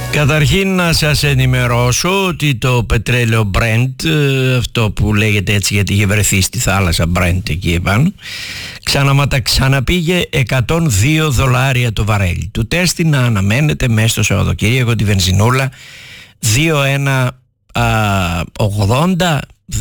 Καταρχήν να σας ενημερώσω ότι το πετρέλαιο Brent, αυτό που λέγεται έτσι γιατί είχε βρεθεί στη θάλασσα Brent εκεί επάνω, ξαναπήγε $102 το βαρέλι. Του τέστη να αναμένεται μέσα στο Σαββατοκύριακο τη βενζινούλα 2,180,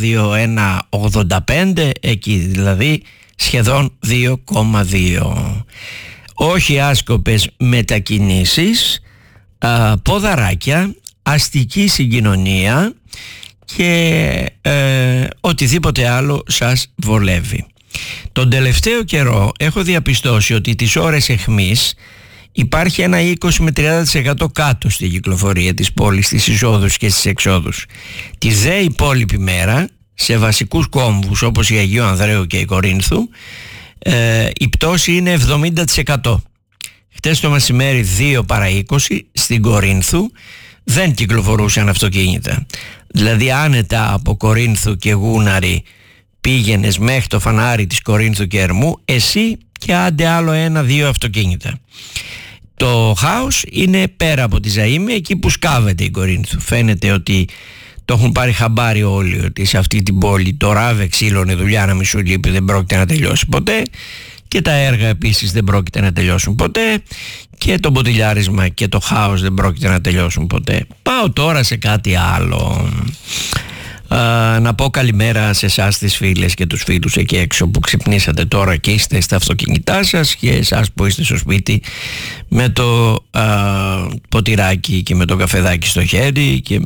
2,185, εκεί δηλαδή σχεδόν 2,2. Όχι άσκοπες μετακινήσεις, ποδαράκια, αστική συγκοινωνία και οτιδήποτε άλλο σας βολεύει. Τον τελευταίο καιρό έχω διαπιστώσει ότι τις ώρες αιχμής υπάρχει ένα 20 με 30% κάτω στη κυκλοφορία της πόλης, στις εισόδους και στις εξόδους. Τη δε υπόλοιπη μέρα σε βασικούς κόμβους όπως η Αγίου Ανδρέου και η Κορίνθου η πτώση είναι 70%. Χτες το μεσημέρι 2 παρά 20 στην Κορίνθου δεν κυκλοφορούσαν αυτοκίνητα. Δηλαδή άνετα από Κορίνθου και Γούναρη πήγαινες μέχρι το φανάρι της Κορίνθου και Ερμού, εσύ και άντε άλλο 1-2 αυτοκίνητα. Το χάος είναι πέρα από τη Ζαΐμη, εκεί που σκάβεται η Κορίνθου. Φαίνεται ότι το έχουν πάρει χαμπάρι όλοι ότι σε αυτή την πόλη το ράβε ξύλωνε δουλειά να μη σου λείπει, δεν πρόκειται να τελειώσει ποτέ. Και τα έργα επίσης δεν πρόκειται να τελειώσουν ποτέ και το μποτιλιάρισμα και το χάος δεν πρόκειται να τελειώσουν ποτέ. Πάω τώρα σε κάτι άλλο. Να πω καλημέρα σε εσάς τις φίλες και τους φίλους εκεί έξω που ξυπνήσατε τώρα και είστε στα αυτοκίνητά σας, και εσάς που είστε στο σπίτι με το ποτηράκι και με το καφεδάκι στο χέρι και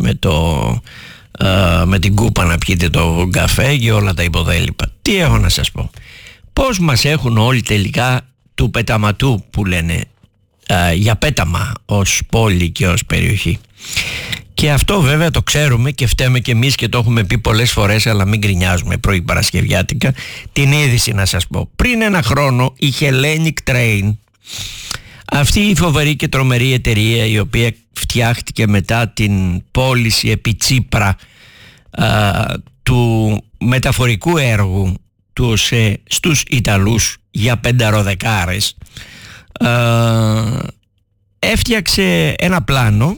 με την κούπα να πιείτε το καφέ και όλα τα υποδέλυπα. Τι έχω να σας πω? Πώς μας έχουν όλοι τελικά του πεταματού που λένε για πέταμα ως πόλη και ως περιοχή. Και αυτό βέβαια το ξέρουμε και φταίμε και εμείς και το έχουμε πει πολλές φορές, αλλά μην γκρινιάζουμε πρωί Παρασκευιάτικα. Την είδηση να σας πω. Πριν ένα χρόνο η Hellenic Train, αυτή η φοβερή και τρομερή εταιρεία η οποία φτιάχτηκε μετά την πώληση επί Τσίπρα του μεταφορικού έργου του ΟΣΕ στους Ιταλούς για 5 δεκάρες, έφτιαξε ένα πλάνο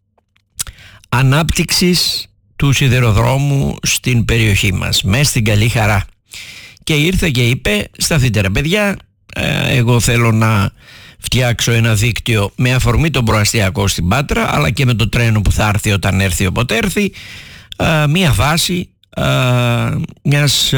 ανάπτυξης του σιδηροδρόμου στην περιοχή μας, μέσα στην Καλή Χαρά, και ήρθε και είπε: σταθείτε ρε παιδιά, εγώ θέλω να φτιάξω ένα δίκτυο με αφορμή τον προαστιακό στην Πάτρα, αλλά και με το τρένο που θα έρθει όταν έρθει όποτε έρθει, μια βάση μιας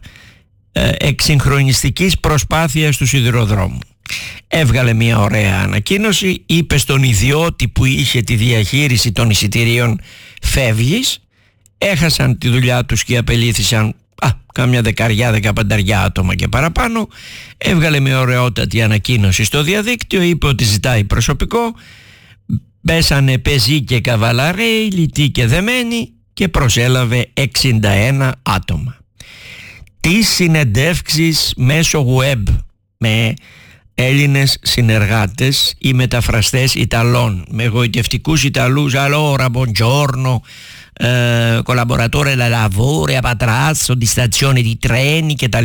εξυγχρονιστικής προσπάθειας του σιδηροδρόμου. Έβγαλε μια ωραία ανακοίνωση, είπε στον ιδιώτη που είχε τη διαχείριση των εισιτηρίων φεύγεις. Έχασαν τη δουλειά τους και απελήθησαν κάμια 10-15 άτομα και παραπάνω. Έβγαλε μια ωραιότατη ανακοίνωση στο διαδίκτυο, είπε ότι ζητάει προσωπικό. Πέσανε πεζοί και καβαλαρέοι, λιτοί και δεμένοι, και προσέλαβε 61 άτομα. Τι συνεντεύξεις μέσω web με Έλληνες συνεργάτες ή μεταφραστές Ιταλών, με εγωιτευτικούς Ιταλούς, allora buongiorno, collaboratore da lavoro a Patrasso di stazione di treni κτλ.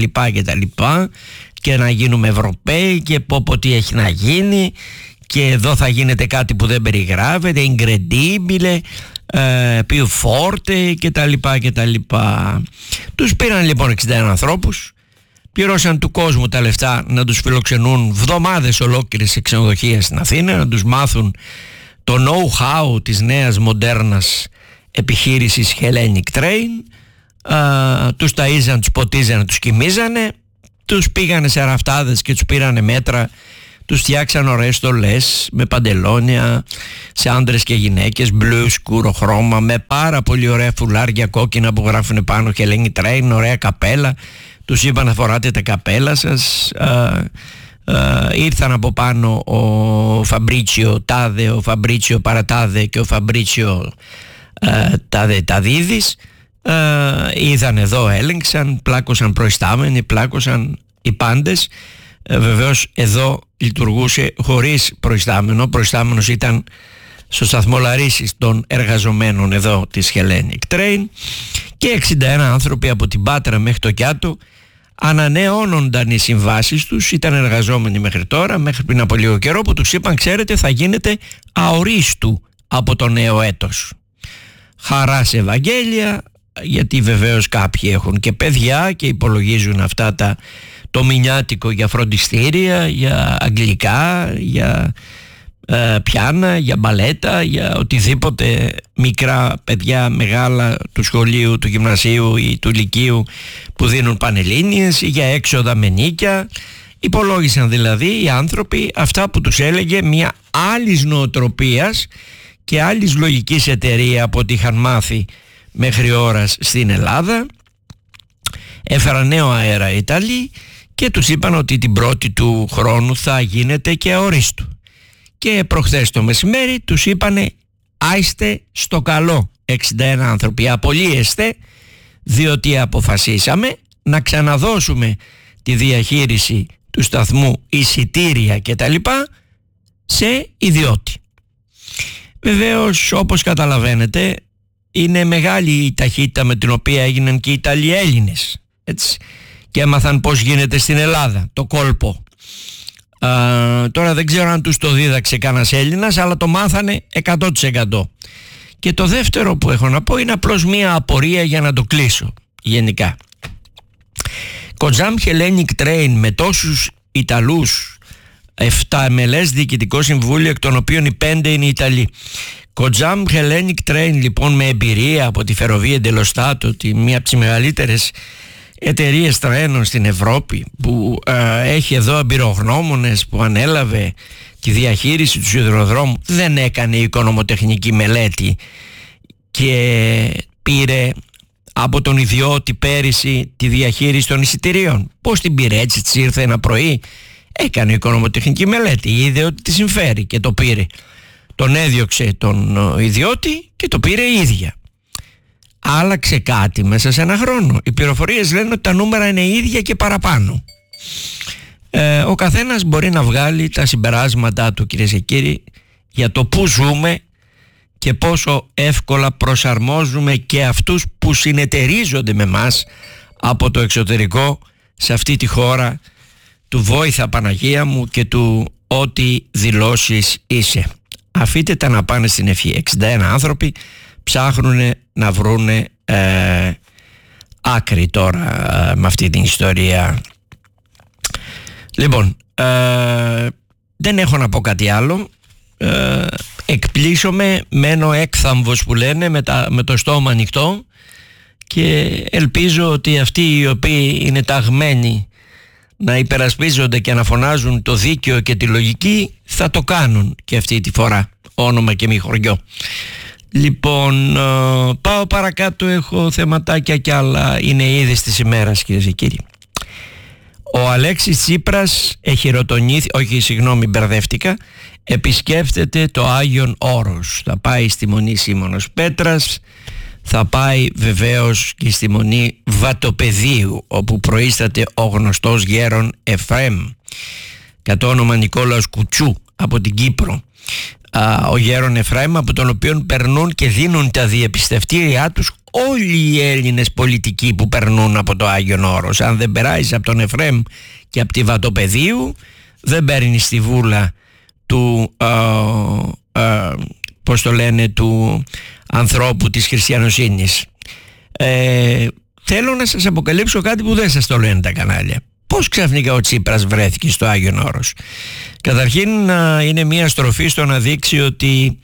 Και να γίνουμε Ευρωπαίοι και πω τι έχει να γίνει, και εδώ θα γίνεται κάτι που δεν περιγράφεται, incredibile, più forte κτλ. Τους πήραν λοιπόν 61 ανθρώπους, πληρώσαν του κόσμου τα λεφτά να τους φιλοξενούν βδομάδες ολόκληρες σε ξενοδοχεία στην Αθήνα, να τους μάθουν το know-how της νέας μοντέρνας επιχείρησης Hellenic Train. Τους ταΐζαν, τους ποτίζανε, τους κοιμίζανε, τους πήγανε σε ραφτάδες και τους πήρανε μέτρα, τους φτιάξαν ωραίες στολές με παντελόνια σε άντρες και γυναίκες, μπλου σκούρο χρώμα, με πάρα πολύ ωραία φουλάρια κόκκινα που γράφουν πάνω Hellenic Train, ωραία καπέλα. Τους είπαν να φοράτε τα καπέλα σας. Ήρθαν από πάνω ο Φαμπρίτσιο Τάδε, ο Φαμπρίτσιο Παρατάδε και ο Φαμπρίτσιο Τάδε Ταδίδης. Είδαν εδώ, έλεγξαν, πλάκωσαν προϊστάμενοι, πλάκωσαν οι πάντες. Βεβαίως εδώ λειτουργούσε χωρίς προϊστάμενο. Ο προϊστάμενος ήταν στο σταθμό Λαρίσης των εργαζομένων εδώ της Hellenic Train, και 61 άνθρωποι από την Πάτρα μέχρι το Κιάτο ανανεώνονταν οι συμβάσεις τους, ήταν εργαζόμενοι μέχρι τώρα, μέχρι πριν από λίγο καιρό που τους είπαν: ξέρετε, θα γίνετε αορίστου από το νέο έτος. Χαρά σε Ευαγγέλια, γιατί βεβαίως κάποιοι έχουν και παιδιά και υπολογίζουν αυτά το μηνιάτικο για φροντιστήρια, για αγγλικά, για πιάνα, για μπαλέτα, για οτιδήποτε μικρά παιδιά, μεγάλα του σχολείου, του γυμνασίου ή του λυκείου που δίνουν πανελλήνιες, ή για έξοδα με νίκια. Υπολόγισαν δηλαδή οι άνθρωποι αυτά που τους έλεγε μια άλλης νοοτροπίας και άλλης λογικής εταιρεία από ό,τι είχαν μάθει μέχρι ώρας στην Ελλάδα. Έφεραν νέο αέρα οι Ιταλοί και τους είπαν ότι την πρώτη του χρόνου θα γίνεται και αορίστου. Και προχθές το μεσημέρι τους είπανε άιστε στο καλό 61 άνθρωποι, απολύεστε, διότι αποφασίσαμε να ξαναδώσουμε τη διαχείριση του σταθμού, εισιτήρια κτλ σε ιδιώτη. Βεβαίως, όπως καταλαβαίνετε, είναι μεγάλη η ταχύτητα με την οποία έγιναν και οι Ιταλοί Έλληνες, έτσι, και έμαθαν πώς γίνεται στην Ελλάδα το κόλπο. Τώρα δεν ξέρω αν τους το δίδαξε κανένας Έλληνας, αλλά το μάθανε 100%. Και το δεύτερο που έχω να πω είναι απλώς μία απορία για να το κλείσω γενικά. Κοτζάμ Hellenic Train με τόσους Ιταλούς, 7 μελές διοικητικό συμβούλιο, εκ των οποίων οι 5 είναι Ιταλοί. Κοτζάμ Hellenic Train λοιπόν, με εμπειρία από τη Ferrovie dello Stato, μία από τις μεγαλύτερες εταιρείες τρένων στην Ευρώπη, που έχει εδώ εμπειρογνώμονες, που ανέλαβε τη διαχείριση του σιδηροδρόμου, δεν έκανε οικονομοτεχνική μελέτη και πήρε από τον ιδιώτη πέρυσι τη διαχείριση των εισιτηρίων? Πώς την πήρε? Έτσι της ήρθε ένα πρωί? Έκανε οικονομοτεχνική μελέτη, είδε ότι τη συμφέρει και το πήρε. Τον έδιωξε τον ιδιώτη και το πήρε η ίδια. Άλλαξε κάτι μέσα σε ένα χρόνο? Οι πληροφορίες λένε ότι τα νούμερα είναι ίδια και παραπάνω. Ο καθένας μπορεί να βγάλει τα συμπεράσματά του, κυρίες και κύριοι, για το πού ζούμε και πόσο εύκολα προσαρμόζουμε και αυτούς που συνεταιρίζονται με μας από το εξωτερικό σε αυτή τη χώρα του «Βόηθα Παναγία μου» και του «Ό,τι δηλώσεις είσαι». Αφήστε τα να πάνε στην ευχή. 61 άνθρωποι ψάχνουν να βρούνε άκρη τώρα με αυτή την ιστορία. Λοιπόν, δεν έχω να πω κάτι άλλο. Εκπλήσωμαι, μένω έκθαμβος που λένε, με το στόμα ανοιχτό, και ελπίζω ότι αυτοί οι οποίοι είναι ταγμένοι να υπερασπίζονται και να φωνάζουν το δίκαιο και τη λογική θα το κάνουν και αυτή τη φορά, όνομα και μη χωριό. Λοιπόν, πάω παρακάτω, έχω θεματάκια κι άλλα, είναι οι είδες της ημέρας, κυρίες και κύριοι. Ο Αλέξης Τσίπρας μπερδεύτηκα, επισκέφτεται το Άγιον Όρος. Θα πάει στη Μονή Σίμωνος Πέτρας, θα πάει βεβαίως και στη Μονή Βατοπεδίου, όπου προείσταται ο γνωστός γέρον Εφραίμ, κατ' όνομα Νικόλαος Κουτσού, από την Κύπρο. Ο γέρον Εφραίμ, από τον οποίο περνούν και δίνουν τα διεπιστευτήριά τους όλοι οι Έλληνες πολιτικοί που περνούν από το Άγιον Όρος. Αν δεν περάσεις από τον Εφραίμ και από τη Βατοπεδίου, δεν παίρνεις τη βούλα του του ανθρώπου της χριστιανοσύνης. Θέλω να σας αποκαλύψω κάτι που δεν σας το λένε τα κανάλια. Πώς ξαφνικά ο Τσίπρας βρέθηκε στο Άγιον Όρος? Καταρχήν είναι μια στροφή στο να δείξει ότι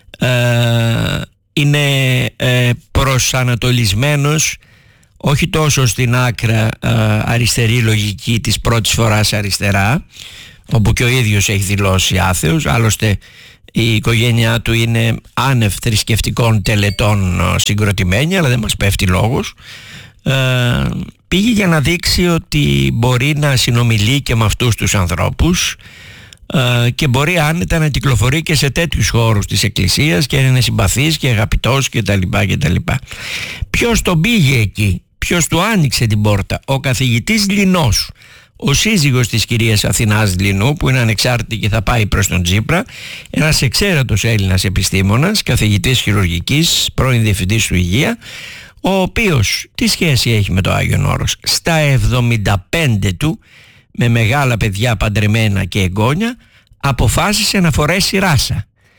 είναι προσανατολισμένος όχι τόσο στην άκρα αριστερή λογική της πρώτης φοράς αριστερά, όπου και ο ίδιος έχει δηλώσει άθεος. Άλλωστε η οικογένειά του είναι άνευ θρησκευτικών τελετών συγκροτημένη, αλλά δεν μας πέφτει λόγος. Πήγε για να δείξει ότι μπορεί να συνομιλεί και με αυτούς τους ανθρώπους και μπορεί άνετα να κυκλοφορεί και σε τέτοιους χώρους της Εκκλησίας και να είναι συμπαθής και αγαπητός κτλ. Ποιος τον πήγε εκεί? Ποιος του άνοιξε την πόρτα? Ο καθηγητής Λινός, ο σύζυγος της κυρίας Αθηνάς Λινού, που είναι ανεξάρτητη και θα πάει προς τον Τσίπρα, ένας εξαίρετος Έλληνας επιστήμονας, καθηγητής χειρουργικής, πρώην διευθυντής του Υγεία, ο οποίος τι σχέση έχει με το Άγιον Όρος? Στα 75 του, με μεγάλα παιδιά παντρεμένα και εγγόνια, αποφάσισε να φορέσει ράσα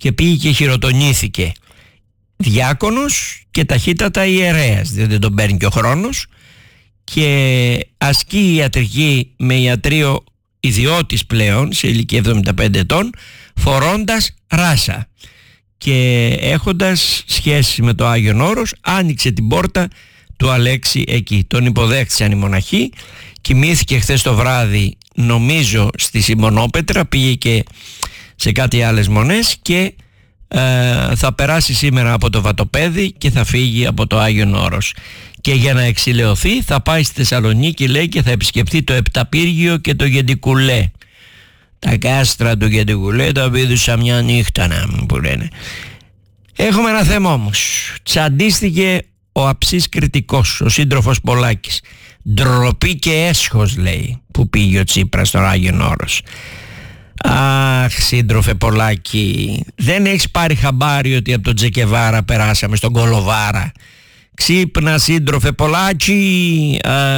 και πήγε και χειροτονήθηκε διάκονος και ταχύτατα ιερέας, διότι δεν τον παίρνει και ο χρόνος, και ασκεί ιατρική με ιατρείο ιδιώτης πλέον σε ηλικία 75 ετών, φορώντας ράσα, και έχοντας σχέση με το Άγιον Όρος άνοιξε την πόρτα του Αλέξη εκεί. Τον υποδέχτησαν οι μοναχοί, κοιμήθηκε χθες το βράδυ νομίζω στη Σιμονόπετρα, πήγε και σε κάτι άλλες μονές και θα περάσει σήμερα από το Βατοπέδι και θα φύγει από το Άγιον Όρος, και για να εξηλαιωθεί θα πάει στη Θεσσαλονίκη, λέει, και θα επισκεφτεί το Επταπύργιο και το Γεντικουλέ. Τα κάστρα του Γεντικουλέ τα πήδουσα μια νύχτα, να μου που λένε. Έχουμε ένα θέμα όμως. Τσαντίστηκε ο αψής κριτικός, ο σύντροφος Πολάκης. Ντροπή και έσχος, λέει, που πήγε ο Τσίπρας στον Άγιον Όρος. Αχ, σύντροφε Πολάκη, δεν έχεις πάρει χαμπάρι ότι από τον Τζεκεβάρα περάσαμε στον Κολοβάρα? Ξύπνα, σύντροφε Πολάκη.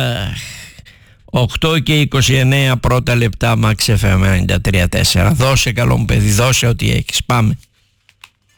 8 και 29 πρώτα λεπτά, Max FM 93.4. Δώσε, καλό μου παιδί, δώσε ό,τι έχεις. Πάμε.